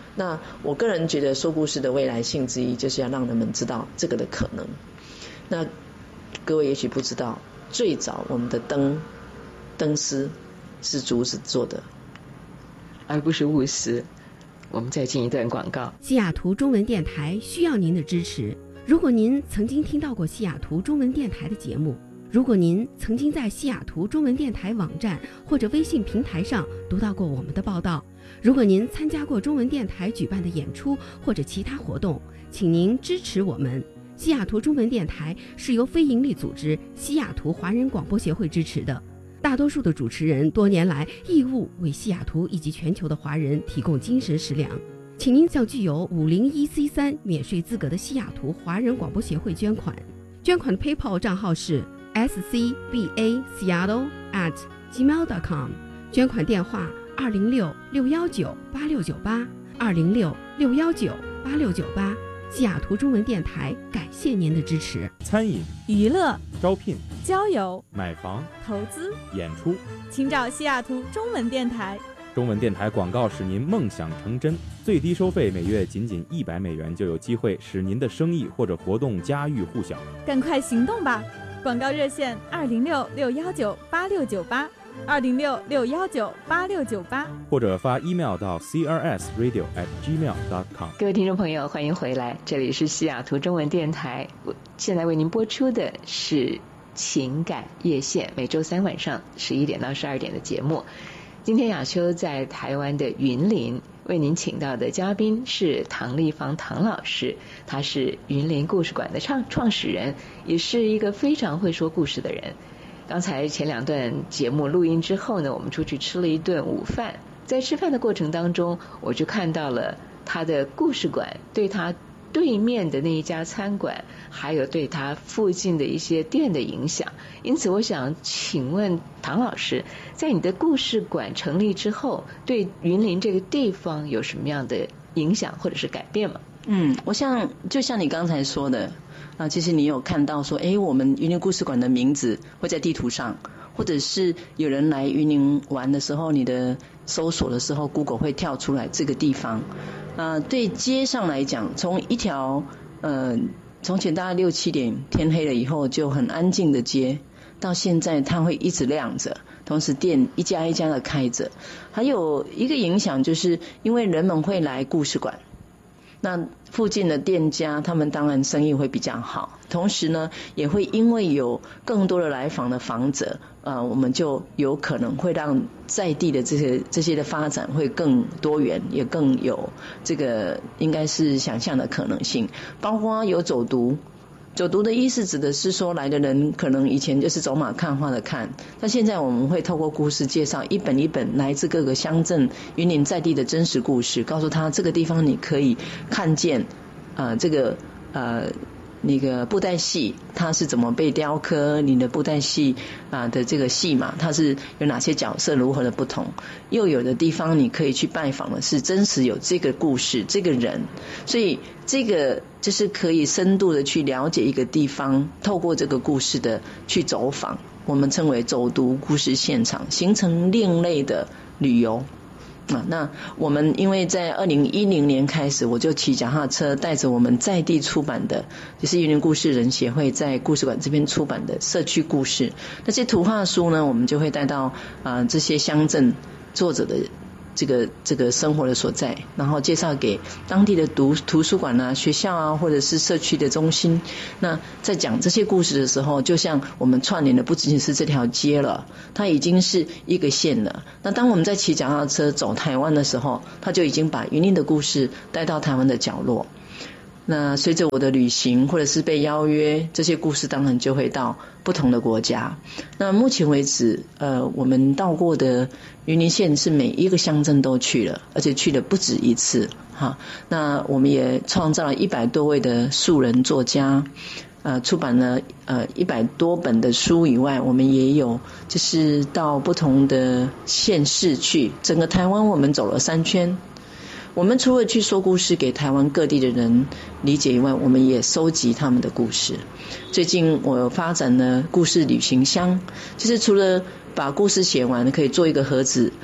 那我个人觉得说故事的未来性之一，就是要让人们知道这个的可能。那各位也许不知道，最早我们的灯灯丝是竹子做的， 而不是钨丝。我们再进一段广告。 西雅图中文电台需要您的支持。如果您曾经听到过西雅图中文电台的节目，如果您曾经在西雅图中文电台网站或者微信平台上读到过我们的报道，如果您参加过中文电台举办的演出或者其他活动，请您支持我们。西雅图中文电台是由非营利组织西雅图华人广播协会支持的，大多数的主持人多年来义务为西雅图以及全球的华人提供精神食粮。请您向具有五零一 C 三免税资格的西雅图华人广播协会捐款，捐款的 PayPal 账号是 s c b a seattle at gmail dot com， 捐款电话二零六六幺九八六九八二零六六幺九八六九八。西雅图中文电台感谢您的支持。 餐饮、 娱乐、 招聘、 交友、 买房、 投资、 演出， 请找西雅图中文电台。 中文电台广告使您梦想成真，最低收费每月仅仅一百美元，就有机会使您的生意或者活动家喻户晓。 赶快行动吧！广告热线二零六六幺九八六九八。二零六六幺九八六九八， 或者发 email 到 c r s radio at gmail dot com。 各位听众朋友，欢迎回来，这里是西雅图中文电台，现在为您播出的是情感夜线，每周三晚上十一点到十二点的节目。今天雅秋在台湾的云林为您请到的嘉宾是唐丽芳唐老师，他是云林故事馆的创创始人，也是一个非常会说故事的人。刚才前两段节目录音之后呢，我们出去吃了一顿午饭，在吃饭的过程当中，我就看到了他的故事馆对他对面的那一家餐馆，还有对他附近的一些店的影响。因此我想请问唐老师，在你的故事馆成立之后，对云林这个地方有什么样的影响或者是改变吗？ 嗯，我想就像你刚才说的啊，其实你有看到说，哎，我们云林故事馆的名字会在地图上，或者是有人来云林玩的时候，你的搜索的时候 Google 会跳出来这个地方。啊，对街上来讲，从一条呃从前大概六七点天黑了以后就很安静的街，到现在它会一直亮着，同时店一家一家的开着。还有一个影响就是因为人们会来故事馆，那附近的店家他们当然生意会比较好，同时呢也会因为有更多的来访的访者，呃，我们就有可能会让在地的这些这些的发展会更多元，也更有这个应该是想象的可能性，包括有走读。走读的意思指的是说，来的人可能以前就是走马看花的看，但现在我们会透过故事介绍一本一本来自各个乡镇云林在地的真实故事，告诉他这个地方你可以看见呃这个呃那个布袋戏它是怎么被雕刻，你的布袋戏啊的这个戏码它是有哪些角色如何的不同，又有的地方你可以去拜访的是真实有这个故事这个人，所以这个就是可以深度的去了解一个地方，透过这个故事的去走访，我们称为走读故事现场，形成另类的旅游。啊，那我们因为在二零一零年开始，我就骑脚踏车带着我们在地出版的，就是云林故事人协会在故事馆这边出版的社区故事，那些图画书呢，我们就会带到啊、呃、这些乡镇作者的这个这个生活的所在，然后介绍给当地的读图书馆啊、学校啊，或者是社区的中心。那在讲这些故事的时候，就像我们串联的不仅仅是这条街了，它已经是一个县了。那当我们在骑脚踏车走台湾的时候，它就已经把云林的故事带到台湾的角落。那随着我的旅行或者是被邀约，这些故事当然就会到不同的国家。那目前为止呃，我们到过的云林县是每一个乡镇都去了，而且去了不止一次哈。那我们也创造了一百多位的素人作家，呃，出版了呃一百多本的书以外，我们也有就是到不同的县市去，整个台湾我们走了三圈。我们除了去说故事给台湾各地的人理解以外，我们也收集他们的故事。最近我发展了故事旅行箱，就是除了把故事写完可以做一个盒子啊、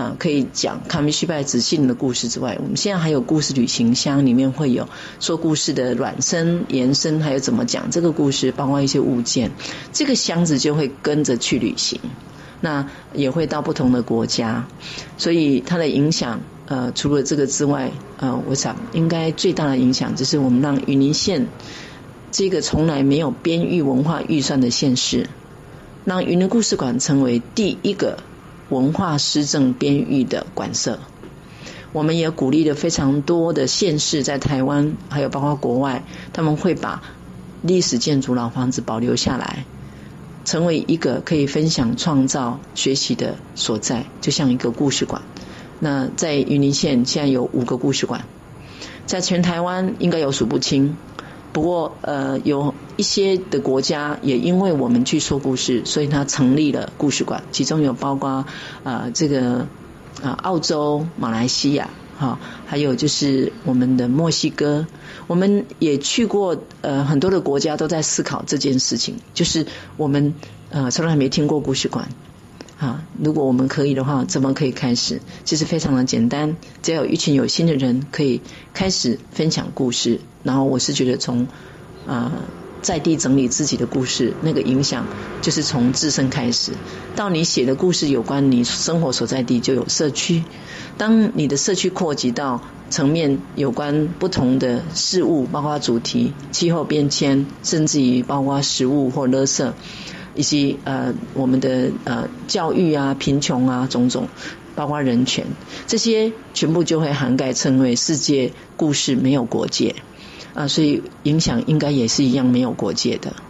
啊，可以讲卡米须拜子信的故事之外，我们现在还有故事旅行箱，里面会有说故事的软身、延伸，还有怎么讲这个故事，包括一些物件，这个箱子就会跟着去旅行，那也会到不同的国家，所以它的影响，呃，除了这个之外，呃，我想应该最大的影响就是我们让云林县这个从来没有编育文化预算的县市，让云林故事馆成为第一个文化施政编育的馆舍。我们也鼓励了非常多的县市在台湾还有包括国外，他们会把历史建筑老房子保留下来，成为一个可以分享创造学习的所在，就像一个故事馆。那在云林县现在有五个故事馆，在全台湾应该有数不清，不过呃有一些的国家也因为我们去说故事，所以它成立了故事馆，其中有包括呃这个呃澳洲、马来西亚，好，还有就是我们的墨西哥，我们也去过呃很多的国家都在思考这件事情，就是我们呃从来没听过故事馆。啊，如果我们可以的话，怎么可以开始？其实非常的简单，只要有一群有心的人可以开始分享故事，然后我是觉得从啊、呃、在地整理自己的故事，那个影响就是从自身开始，到你写的故事有关你生活所在地就有社区，当你的社区扩及到层面有关不同的事物，包括主题、气候变迁，甚至于包括食物或垃圾。以及呃我们的呃教育啊、贫穷啊种种，包括人权，这些全部就会涵盖成为世界故事没有国界啊、呃，所以影响应该也是一样没有国界的。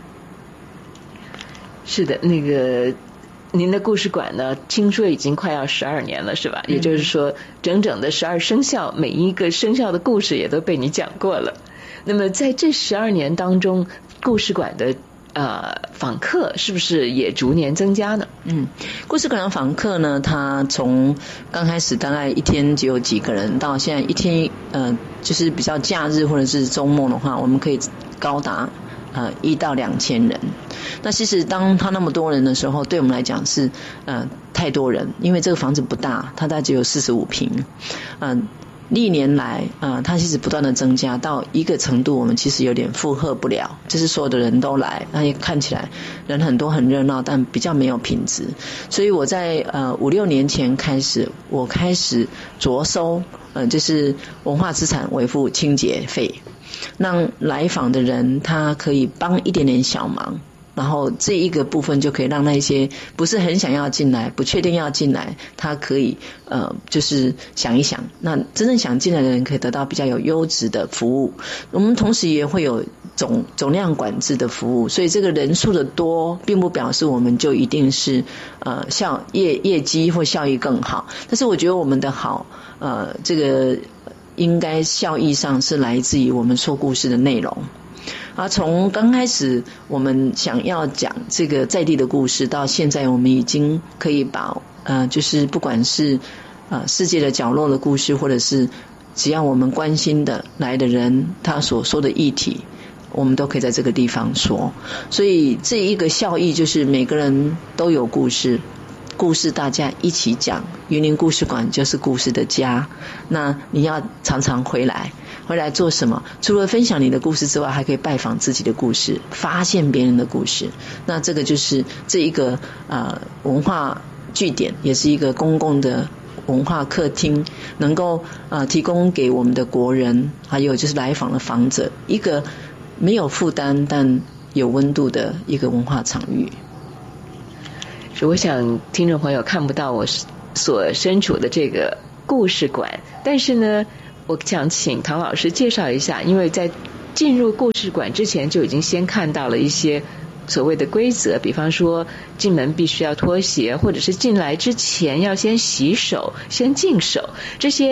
是的，那个您的故事馆呢，听说已经快要十二年了，是吧？嗯、也就是说，整整的十二生肖，每一个生肖的故事也都被你讲过了。那么在这十二年当中，故事馆的呃，访客是不是也逐年增加呢？ 嗯，故事馆的访客呢，他从刚开始大概一天只有几个人，到现在一天呃，就是比较假日或者是周末的话，我们可以高达呃一到两千人。那其实当他那么多人的时候，对我们来讲是呃太多人，因为这个房子不大，它大概只有四十五平，嗯、呃。历年来呃它其实不断的增加到一个程度，我们其实有点负荷不了，就是所有的人都来，那也看起来人很多很热闹，但比较没有品质。所以我在呃五六年前开始，我开始着收呃就是文化资产维护清洁费，让来访的人他可以帮一点点小忙，然后这一个部分就可以让那些不是很想要进来、不确定要进来，他可以呃就是想一想，那真正想进来的人可以得到比较有优质的服务。我们同时也会有总总量管制的服务，所以这个人数的多，并不表示我们就一定是呃效业业绩或效益更好。但是我觉得我们的好呃这个应该效益上是来自于我们说故事的内容。啊，从刚开始我们想要讲这个在地的故事，到现在我们已经可以把呃，就是不管是呃世界的角落的故事，或者是只要我们关心的来的人，他所说的议题，我们都可以在这个地方说。所以这一个效益就是每个人都有故事，故事大家一起讲，云林故事馆就是故事的家。那你要常常回来。回来做什么？除了分享你的故事之外，还可以拜访自己的故事，发现别人的故事。那这个就是这一个呃文化据点，也是一个公共的文化客厅，能够呃提供给我们的国人，还有就是来访的访者，一个没有负担但有温度的一个文化场域。 我想听众朋友看不到我所身处的这个故事馆，但是呢，我想请唐老师介绍一下，因为在进入故事馆之前就已经先看到了一些所谓的规则，比方说进门必须要脱鞋，或者是进来之前要先洗手、先净手，这些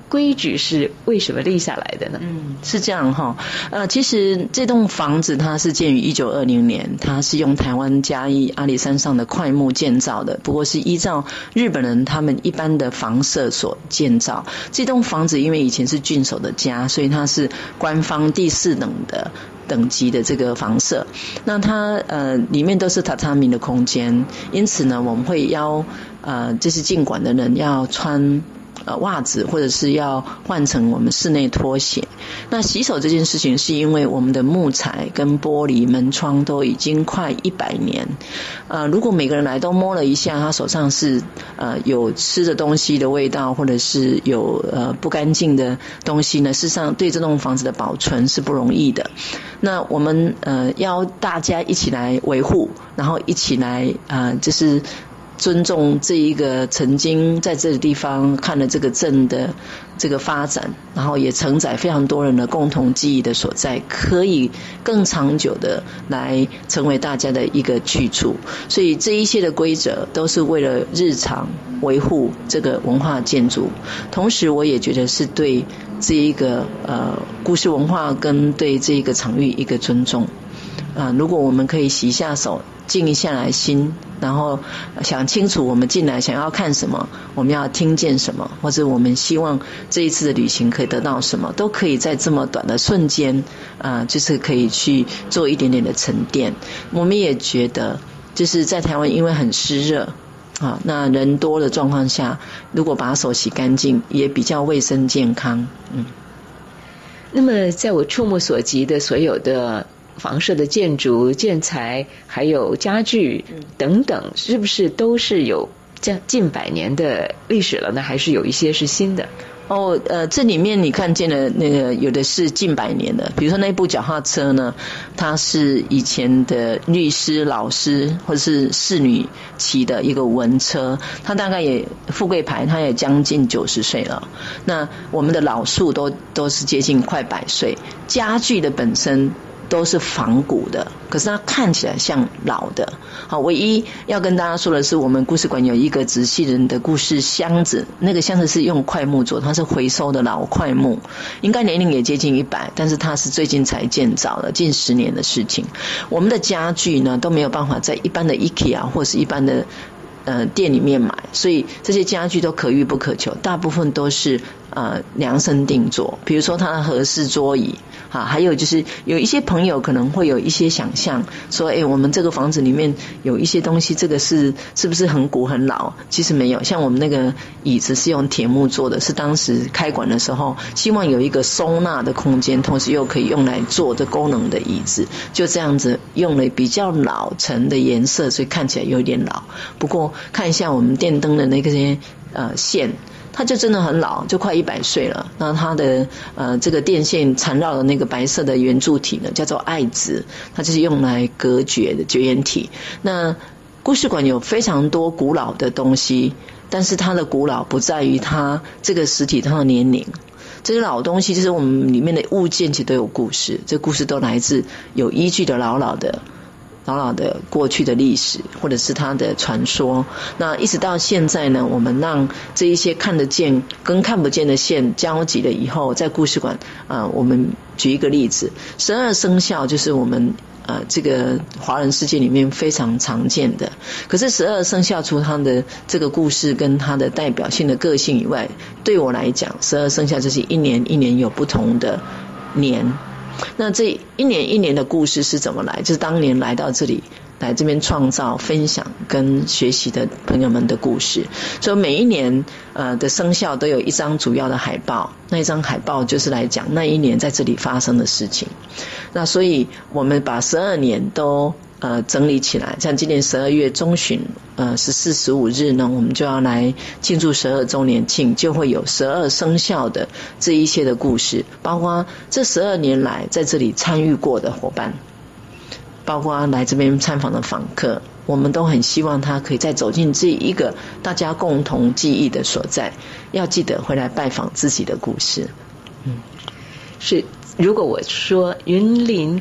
规矩是为什么立下来的呢？ 嗯，是这样哈。呃，其实这栋房子它是建于一九二零年，它是用台湾嘉义阿里山上的块木建造的，不过是依照日本人他们一般的房舍所建造。这栋房子因为以前是郡守的家，所以它是官方第四等的等级的这个房舍。那它呃里面都是榻榻米的空间，因此呢，我们会要呃就是进馆的人要穿呃袜子，或者是要换成我们室内拖鞋。那洗手这件事情是因为我们的木材跟玻璃门窗都已经快一百年，呃，如果每个人来都摸了一下，他手上是呃有吃的东西的味道，或者是有呃不干净的东西呢，事实上对这栋房子的保存是不容易的。那我们呃要大家一起来维护，然后一起来呃就是尊重这一个曾经在这个地方看了这个镇的这个发展，然后也承载非常多人的共同记忆的所在，可以更长久的来成为大家的一个去处。所以这一些的规则都是为了日常维护这个文化建筑，同时我也觉得是对这一个呃故事文化跟对这一个场域一个尊重。啊、呃，如果我们可以洗一下手，静一下来心，然后想清楚我们进来想要看什么，我们要听见什么，或者我们希望这一次的旅行可以得到什么，都可以在这么短的瞬间啊、呃，就是可以去做一点点的沉淀。我们也觉得就是在台湾因为很湿热啊，那人多的状况下，如果把手洗干净也比较卫生健康。嗯， 那么在我触目所及的所有的房舍的建筑建材还有家具等等，是不是都是有近近百年的历史了呢？还是有一些是新的？ 哦，呃，这里面你看见的那个有的是近百年的，比如说那部脚踏车呢，它是以前的律师、老师或者是侍女骑的一个文车，它大概也富贵牌，它也将近九十岁了。那我们的老树都都是接近快百岁，家具的本身都是仿古的，可是它看起来像老的。好，唯一要跟大家说的是，我们故事馆有一个直系人的故事箱子，那个箱子是用块木做，它是回收的老块木，应该年龄也接近一百，但是它是最近才建造的，近十年的事情。我们的家具呢都没有办法在一般的 IKEA 或是一般的呃店里面买，所以这些家具都可遇不可求，大部分都是呃量身定做。比如说它的和式桌椅啊，还有就是有一些朋友可能会有一些想象说，哎，我们这个房子里面有一些东西，这个是是不是很古很老？其实没有，像我们那个椅子是用铁木做的，是当时开馆的时候希望有一个收纳的空间，同时又可以用来做的功能的椅子，就这样子用了比较老成的颜色，所以看起来有点老。不过看一下我们电灯的那个些呃线，它就真的很老，就快一百岁了。那它的呃这个电线缠绕的那个白色的圆柱体呢，叫做爱子，它就是用来隔绝的绝缘体。那故事馆有非常多古老的东西，但是它的古老不在于它这个实体它的年龄。这些老东西就是我们里面的物件，其实都有故事，这故事都来自有依据的老老的老老的过去的历史，或者是它的传说。那一直到现在呢，我们让这一些看得见跟看不见的线交集了以后，在故事馆啊、呃，我们举一个例子，十二生肖就是我们呃这个华人世界里面非常常见的。可是十二生肖除它的这个故事跟它的代表性的个性以外，对我来讲，十二生肖就是一年一年有不同的年。那这一年一年的故事是怎么来？就是当年来到这里来这边创造分享跟学习的朋友们的故事。所以每一年呃的生肖都有一张主要的海报，那一张海报就是来讲那一年在这里发生的事情。那所以我们把十二年都呃整理起来，像今年十二月中旬呃十四十五日呢，我们就要来庆祝十二周年庆，就会有十二生肖的这一些的故事，包括这十二年来在这里参与过的伙伴，包括来这边参访的访客，我们都很希望他可以再走进这一个大家共同记忆的所在，要记得回来拜访自己的故事。 嗯，是。如果我说云林